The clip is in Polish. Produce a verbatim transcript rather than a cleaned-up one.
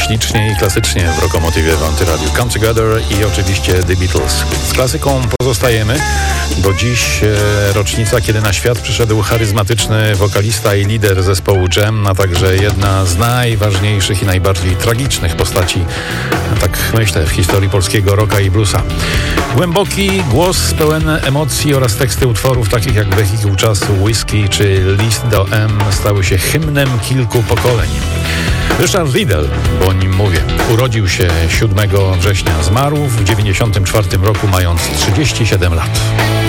ślicznie i klasycznie w Lokomotywie w Antyradiu. Come Together i oczywiście The Beatles. Z klasyką pozostajemy, bo dziś e, rocznica, kiedy na świat przyszedł charyzmatyczny wokalista i lider zespołu Jam, a także jedna z najważniejszych i najbardziej tragicznych postaci, tak myślę, w historii polskiego rocka i bluesa. Głęboki głos pełen emocji oraz teksty utworów takich jak Wehikuł Czasu, Whisky czy List do M stały się hymnem kilku pokoleń. Richard Riddle, bo o nim mówię, urodził się siódmego września, zmarł w dziewięćdziesiątym czwartym roku, mając trzydzieści siedem lat.